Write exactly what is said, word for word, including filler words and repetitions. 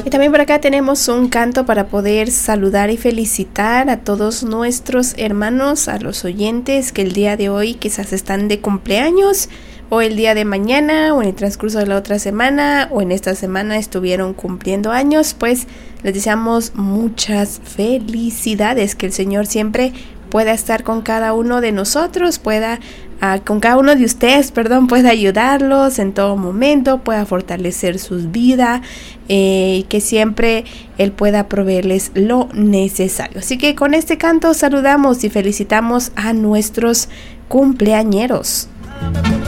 Y también por acá tenemos un canto para poder saludar y felicitar a todos nuestros hermanos, a los oyentes que el día de hoy quizás están de cumpleaños, o el día de mañana, o en el transcurso de la otra semana, o en esta semana estuvieron cumpliendo años. Pues les deseamos muchas felicidades, que el Señor siempre pueda estar con cada uno de nosotros, pueda uh, con cada uno de ustedes, perdón, pueda ayudarlos en todo momento, pueda fortalecer sus vidas, eh, y que siempre Él pueda proveerles lo necesario. Así que con este canto saludamos y felicitamos a nuestros cumpleañeros.